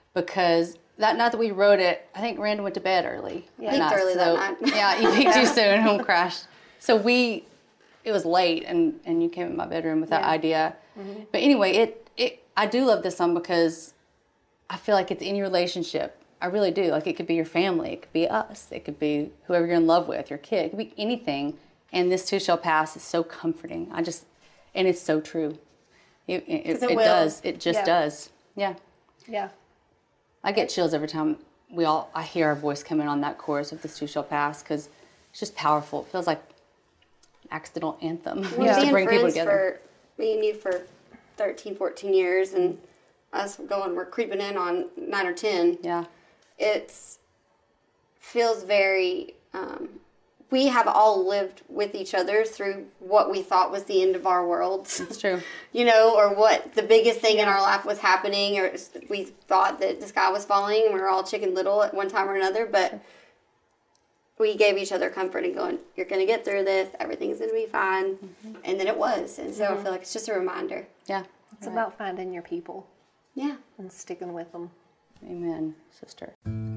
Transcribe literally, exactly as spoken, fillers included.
because that night that we wrote it, I think Randa went to bed early. Yeah, peaked early so, that night. Yeah, you peaked too soon, home crashed. So we, it was late, and, and you came in my bedroom with that Yeah. idea. Mm-hmm. But anyway, it, it I do love this song because I feel like it's in your relationship. I really do. Like, it could be your family. It could be us. It could be whoever you're in love with, your kid. It could be anything. And this too shall pass is so comforting. I just, and it's so true. It, it, it, it it will. does. It just Yeah. does. Yeah. Yeah. I get chills every time we all, I hear our voice coming on that chorus of This Too Shall Pass, because it's just powerful. It feels like an accidental anthem. We've Just to been bring people friends together. for, me and you for thirteen, fourteen years, and us going, we're creeping in on nine or ten. Yeah. It's, feels very, um, we have all lived with each other through what we thought was the end of our worlds. It's true. You know, or what the biggest thing in our life was happening, or we thought that the sky was falling, and we were all Chicken Little at one time or another, but we gave each other comfort and going, you're going to get through this, everything's going to be fine. Mm-hmm. And then it was. And so mm-hmm. I feel like it's just a reminder. Yeah. It's right. about finding your people. Yeah. And sticking with them. Amen, sister.